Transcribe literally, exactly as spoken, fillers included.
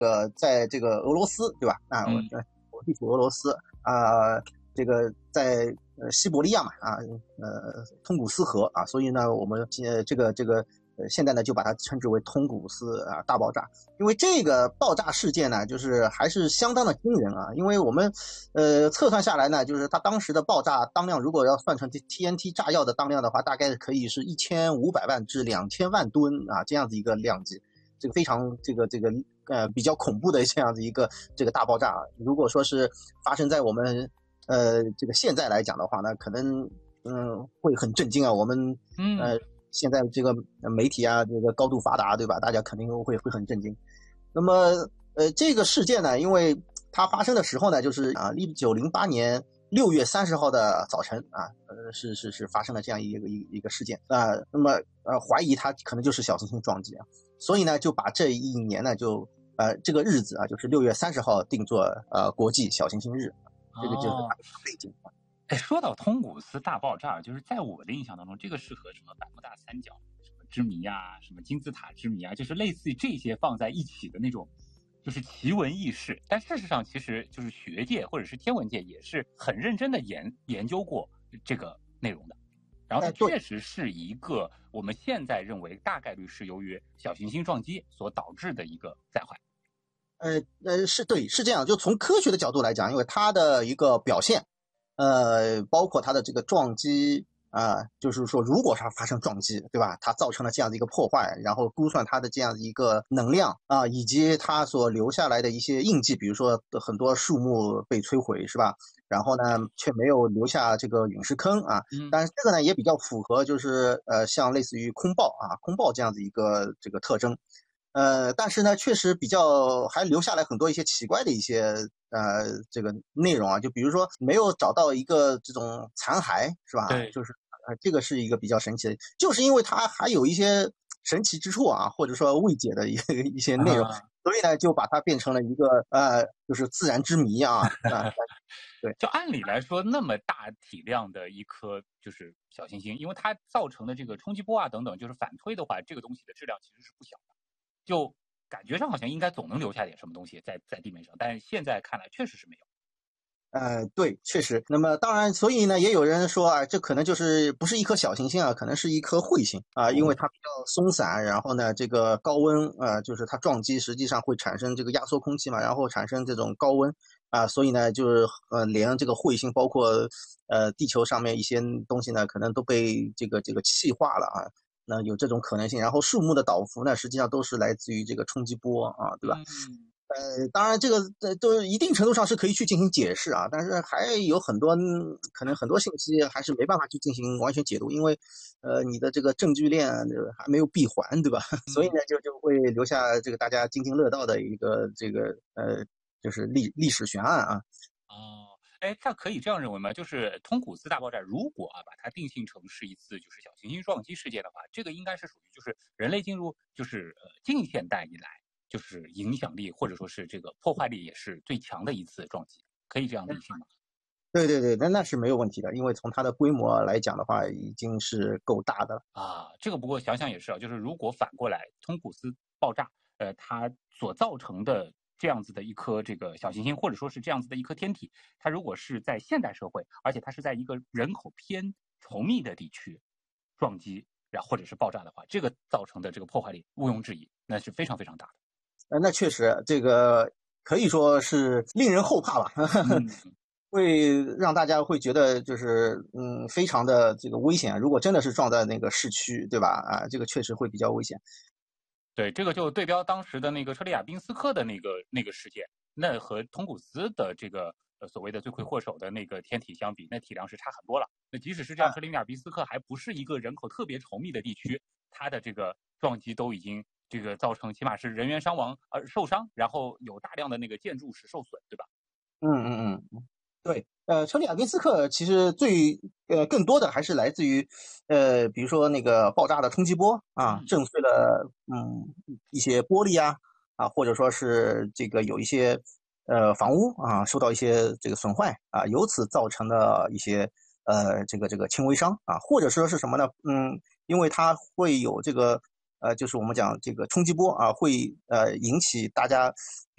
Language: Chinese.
呃，在这个俄罗斯，对吧？啊，我我地处俄罗斯啊、呃，这个在呃西伯利亚嘛，啊，呃，通古斯河啊，所以呢，我们呃这个这个呃现在呢就把它称之为通古斯啊大爆炸，因为这个爆炸事件呢，就是还是相当的惊人啊，因为我们呃测算下来呢，就是它当时的爆炸当量，如果要算成 T N T 炸药的当量的话，大概可以是一千五百万至两千万吨啊这样子一个量级。这个非常这个这个呃比较恐怖的这样子一个这个大爆炸，如果说是发生在我们呃这个现在来讲的话呢，可能嗯会很震惊啊。我们呃现在这个媒体啊这个高度发达，对吧？大家肯定会会很震惊。那么呃这个事件呢，因为它发生的时候呢，就是啊一九零八年六月三十号的早晨啊，呃是是是发生了这样一个一一个事件啊、呃，那么呃怀疑它可能就是小行星撞击啊。所以呢，就把这一年呢，就呃这个日子啊，就是六月三十号定做呃国际小行星日，这个就是它的背景。 哦、哎，说到通古斯大爆炸，就是在我的印象当中，这个是和什么百慕大三角什么之谜啊，什么金字塔之谜啊，就是类似于这些放在一起的那种，就是奇闻异事。但事实上，其实就是学界或者是天文界也是很认真的研研究过这个内容的。然后它确实是一个我们现在认为大概率是由于小行星撞击所导致的一个灾害。 呃呃，是对，是这样。就从科学的角度来讲，因为它的一个表现，呃，包括它的这个撞击啊、呃，就是说，如果它发生撞击，对吧？它造成了这样的一个破坏，然后估算它的这样的一个能量啊、呃，以及它所留下来的一些印记，比如说很多树木被摧毁，是吧？然后呢，却没有留下这个陨石坑啊。但是这个呢，也比较符合，就是呃，像类似于空爆啊、空爆这样子一个这个特征。呃，但是呢，确实比较还留下来很多一些奇怪的一些呃这个内容啊，就比如说没有找到一个这种残骸，是吧？ 对， 就是呃这个是一个比较神奇的，就是因为它还有一些神奇之处啊，或者说未解的一一些内容，啊、所以呢就把它变成了一个呃就是自然之谜啊啊。对， 就按理来说，那么大体量的一颗就是小行星，因为它造成的这个冲击波啊等等，就是反推的话，这个东西的质量其实是不小的。就感觉上好像应该总能留下点什么东西在在地面上，但是现在看来确实是没有。 呃，对，确实。那么当然，所以呢，也有人说啊，这可能就是不是一颗小行星啊，可能是一颗彗星啊，因为它比较松散，然后呢，这个高温啊、呃，就是它撞击实际上会产生这个压缩空气嘛，然后产生这种高温啊，所以呢，就是呃，连这个彗星，包括呃地球上面一些东西呢，可能都被这个这个气化了啊。那有这种可能性，然后树木的倒伏呢，实际上都是来自于这个冲击波啊，对吧？ 嗯呃，当然，这个呃都一定程度上是可以去进行解释啊，但是还有很多可能很多信息还是没办法去进行完全解读，因为呃你的这个证据链还没有闭环，对吧？所以呢，就就会留下这个大家津津乐道的一个这个呃就是历历史悬案啊。 哦，哎，它可以这样认为吗？就是通古斯大爆炸，如果啊把它定性成是一次就是小行星撞击事件的话，这个应该是属于就是人类进入就是呃近现代以来。就是影响力或者说是这个破坏力也是最强的一次撞击，可以这样理解吗？ 对对对，那那是没有问题的，因为从它的规模来讲的话，已经是够大的了啊。这个不过想想也是啊，就是如果反过来通古斯爆炸，呃，它所造成的这样子的一颗这个小行星，或者说是这样子的一颗天体，它如果是在现代社会，而且它是在一个人口偏稠密的地区撞击，然后或者是爆炸的话，这个造成的这个破坏力毋庸置疑，那是非常非常大的。 呃，那确实，这个可以说是令人后怕吧， 嗯、 会让大家会觉得就是嗯，非常的这个危险。如果真的是撞在那个市区，对吧？啊，这个确实会比较危险。 对，这个就对标当时的那个车里亚宾斯克的那个那个事件，那和通古斯的这个呃所谓的罪魁祸首的那个天体相比，那体量是差很多了。那即使是这样，车里亚宾斯克还不是一个人口特别稠密的地区，它的这个撞击都已经这个造成起码是人员伤亡呃受伤，然后有大量的那个建筑是受损，对吧？ 嗯嗯嗯，对，呃，车里亚宾斯克其实最呃更多的还是来自于呃，比如说那个爆炸的冲击波啊，震碎了嗯一些玻璃啊啊，或者说是这个有一些呃房屋啊受到一些这个损坏啊，由此造成的一些呃这个这个轻微伤啊，或者说是什么呢？嗯，因为它会有这个呃，就是我们讲这个冲击波啊，会呃引起大家。